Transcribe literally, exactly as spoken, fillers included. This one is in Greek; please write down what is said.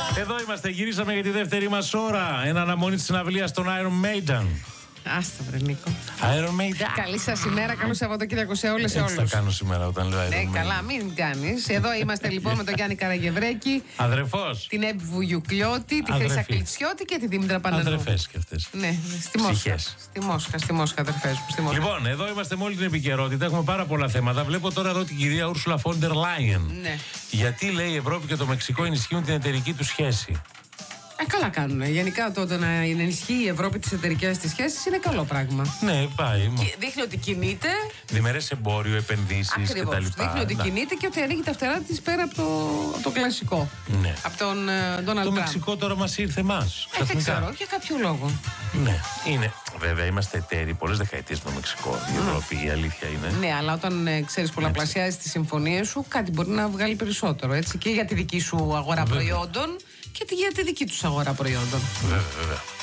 Εδώ είμαστε, γυρίσαμε για τη δεύτερη μας ώρα. Εν αναμονή της συναυλίας των Iron Maiden. Άστα βρε Νίκο. Iron Maiden. Καλή σας ημέρα, καλό Σαββατοκύριακο σε όλες και όλους. Έτσι θα κάνω σήμερα όταν λέω Iron Ναι, Maiden. καλά, μην κάνεις. Εδώ είμαστε λοιπόν με τον Γιάννη Καραγευρέκη, Αδερφός. την Εύη Βουγιουκλιώτη, τη Αδερφή. Χρύσα Κλιτσιώτη και τη Δήμητρα Πανανού. Αδερφές και αυτές. Ναι, ναι, στη Μόσχα. Ψυχές. Στη Μόσχα, στη Μόσχα, αδερφές μου. Στη Μόσχα. Λοιπόν, εδώ είμαστε με όλη την επικαιρότητα. Έχουμε πάρα πολλά θέματα. Βλέπω τώρα εδώ την κυρία Ούρσουλα Φόντερ Λάιεν. Ναι. Γιατί λέει η Ευρώπη και το Μεξικό ενισχύουν την εταιρική του σχέση. Ε, καλά κάνουν. Γενικά το να ενισχύει η Ευρώπη τις εταιρικές της σχέσεις είναι καλό πράγμα. Ναι, πάει. Και δείχνει ότι κινείται. Διμερές εμπόριο, επενδύσεις Ακριβώς. κτλ. Δείχνει ότι Να. κινείται και ότι ανοίγει τα φτερά της πέρα από το, από το κλασικό. Ναι. Από τον Ντόναλντ Το Τραμπ. Μεξικό τώρα μας ήρθε εμάς. Ε, δεν ξέρω, για κάποιο λόγο. Ναι, είναι. Βέβαια, είμαστε εταίροι πολλές δεκαετίες με το Μεξικό. Η Ευρώπη, η αλήθεια είναι. Ναι, αλλά όταν ε, ξέρεις πολλαπλασιάζεις τις συμφωνίες σου, κάτι μπορεί να βγάλει περισσότερο. Έτσι, και για τη δική σου αγορά Βέβαια. προϊόντων και τη- για τη δική τους αγορά προϊόντων. Βέβαια, βέβαια.